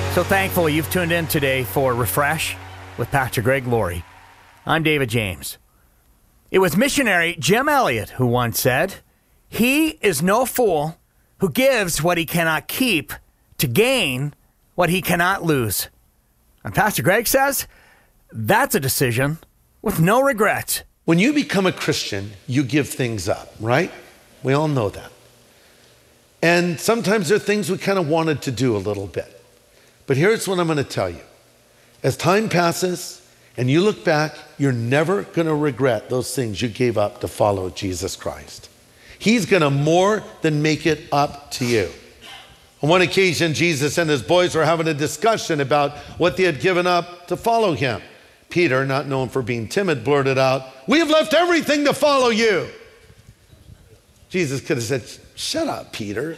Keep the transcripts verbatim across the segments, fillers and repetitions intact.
So thankful you've tuned in today for Refresh with Pastor Greg Laurie. I'm David James. It was missionary Jim Elliot who once said, "He is no fool who gives what he cannot keep to gain what he cannot lose." And Pastor Greg says, that's a decision with no regrets. When you become a Christian, you give things up, right? We all know that. And sometimes there are things we kind of wanted to do a little bit. But here's what I'm going to tell you. As time passes and you look back, you're never going to regret those things you gave up to follow Jesus Christ. He's going to more than make it up to you. On one occasion, Jesus and his boys were having a discussion about what they had given up to follow him. Peter, not known for being timid, blurted out, "We have left everything to follow you." Jesus could have said, "Shut up, Peter."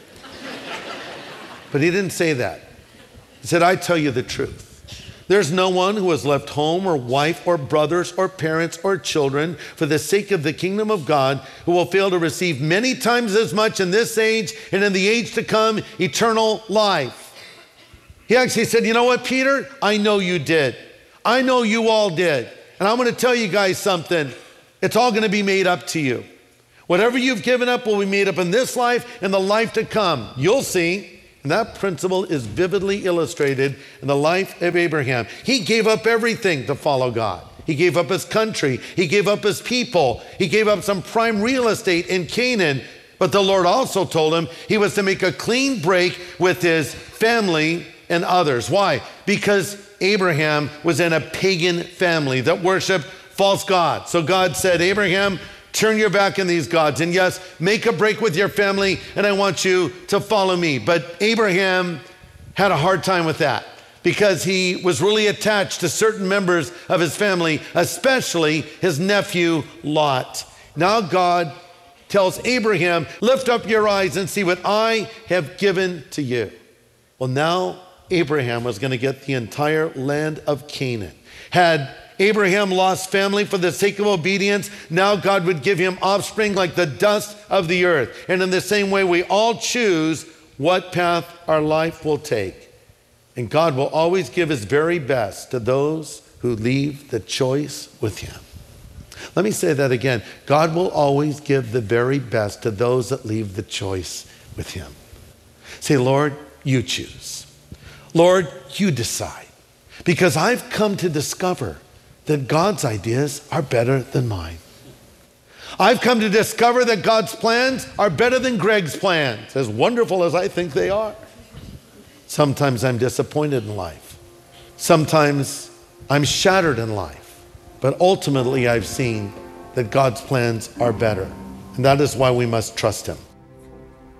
But he didn't say that. He said, "I tell you the truth. There's no one who has left home or wife or brothers or parents or children for the sake of the kingdom of God who will fail to receive many times as much in this age and in the age to come, eternal life." He actually said, "You know what, Peter? I know you did. I know you all did. And I'm going to tell you guys something. It's all going to be made up to you. Whatever you've given up will be made up in this life and the life to come. You'll see." And that principle is vividly illustrated in the life of Abraham. He gave up everything to follow God. He gave up his country. He gave up his people. He gave up some prime real estate in Canaan. But the Lord also told him he was to make a clean break with his family and others. Why? Because Abraham was in a pagan family that worshiped false gods. So God said, "Abraham, turn your back on these gods. And yes, make a break with your family, and I want you to follow me." But Abraham had a hard time with that because he was really attached to certain members of his family, especially his nephew Lot. Now God tells Abraham, "Lift up your eyes and see what I have given to you." Well, now Abraham was going to get the entire land of Canaan. Had Abraham lost family for the sake of obedience, now God would give him offspring like the dust of the earth. And in the same way, we all choose what path our life will take. And God will always give his very best to those who leave the choice with him. Let me say that again. God will always give the very best to those that leave the choice with him. Say, "Lord, you choose. Lord, you decide. Because I've come to discover that God's ideas are better than mine. I've come to discover that God's plans are better than Greg's plans, as wonderful as I think they are." Sometimes I'm disappointed in life. Sometimes I'm shattered in life. But ultimately I've seen that God's plans are better. And that is why we must trust him.